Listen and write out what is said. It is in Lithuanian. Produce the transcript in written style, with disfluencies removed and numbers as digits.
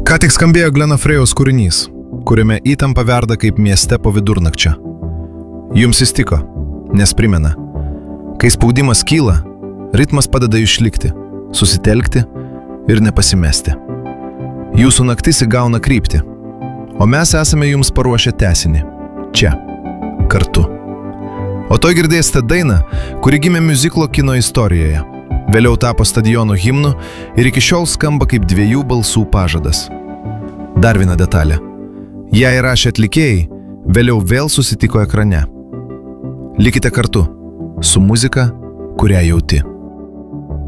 Ką tik skambėjo Gleno Frėjaus kūrinys, kuriame įtampa verda kaip mieste po vidurnakčio. Jums jis tiko, nes primena, kai spaudimas kyla, ritmas padeda išlikti, susitelkti ir nepasimesti. Jūsų naktis įgauna kryptį, o mes esame jums paruošę tęsinį. Čia, kartu. O to girdėsite dainą, kuri gimė miuziklo kino istorijoje. Vėliau tapo stadiono himnu ir iki šiol skamba kaip 2 balsų pažadas. Dar viena detalė. Ją įrašę atlikėjai, vėliau vėl susitiko ekrane. Likite kartu su muzika, kurią jauti.